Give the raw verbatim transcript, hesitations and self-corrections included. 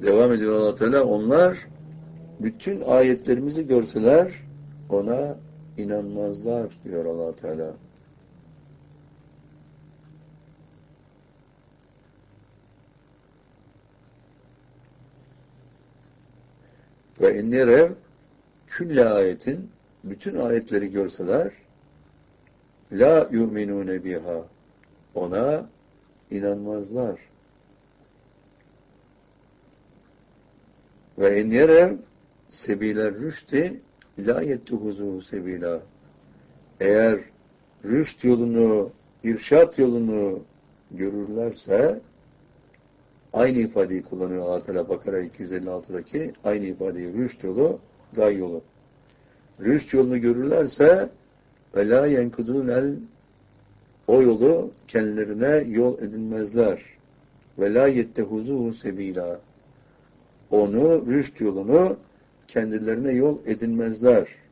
Devam ediyor Allah Teala. Onlar bütün ayetlerimizi görseler ona inanmazlar diyor Allah Teala. Ve innerev külle ayetin bütün ayetleri görseler la yu'minune biha ona inanmazlar. Ve innerev sebiler rüşti la yettuhuzu sebila eğer rüşt yolunu, irşat yolunu görürlerse aynı ifadeyi kullanıyor Allah Teala Bakara iki yüz elli altıdaki aynı ifadeyi rüşt yolu, gay yolu. Rüşt yolunu görürlerse ve la yenkudunel o yolu kendilerine yol edinmezler. Ve la yettehuzuhu sebila onu, rüşt yolunu kendilerine yol edinmezler.